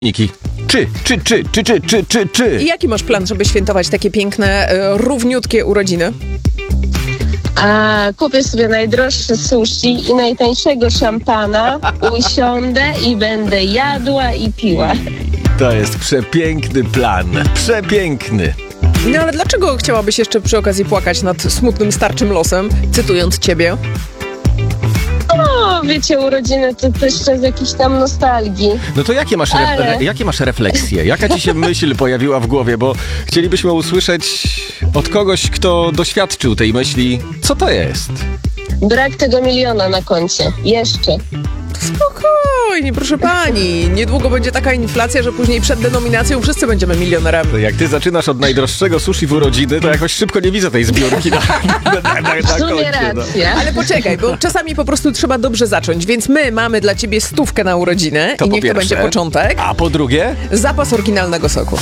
Niki. Czy? I jaki masz plan, żeby świętować takie piękne, równiutkie urodziny? Kupię sobie najdroższe sushi i najtańszego szampana, usiądę i będę jadła i piła. To jest przepiękny plan. Przepiękny. No ale dlaczego chciałabyś jeszcze przy okazji płakać nad smutnym starczym losem, cytując ciebie? No, wiecie, urodziny to też czas jakiejś tam nostalgii. No to jakie masz refleksje? Jaka ci się myśl pojawiła w głowie? Bo chcielibyśmy usłyszeć od kogoś, kto doświadczył tej myśli. Co to jest? Brak tego 1 miliona na koncie. Jeszcze. Spokojnie, proszę pani. Niedługo będzie taka inflacja, że później przed denominacją wszyscy będziemy milionerami. To jak ty zaczynasz od najdroższego sushi w urodziny, to jakoś szybko nie widzę tej zbiórki na W sumie koncie. racja. Ale poczekaj, bo czasami po prostu trzeba dobrze zacząć, więc my mamy dla ciebie 100 na urodziny To i po niech to pierwsze. będzie początek. A po drugie? Zapas oryginalnego soku.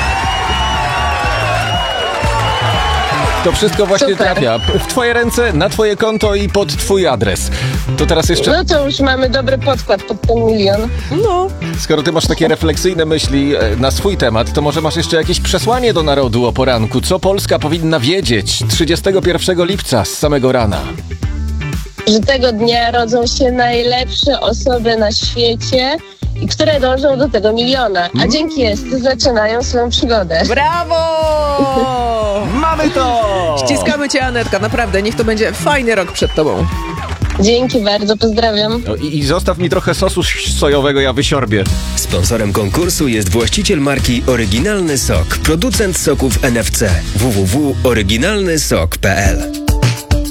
To wszystko właśnie Super. trafia w twoje ręce, na twoje konto i pod twój adres. To teraz jeszcze, No to już mamy dobry podkład pod ten 1 milion. No, skoro ty masz takie refleksyjne myśli na swój temat, to może masz jeszcze jakieś przesłanie do narodu o poranku? Co Polska powinna wiedzieć 31 lipca z samego rana? Że tego dnia rodzą się najlepsze osoby na świecie, i które dążą do tego 1 miliona, a dzięki jest zaczynają swoją przygodę. brawo! Mamy to! Ściskamy cię, Anetka, naprawdę, niech to będzie fajny rok przed tobą. Dzięki bardzo, pozdrawiam. No i zostaw mi trochę sosu sojowego, ja wysiorbię. Sponsorem konkursu jest właściciel marki Oryginalny Sok, producent soków NFC. www.oryginalnysok.pl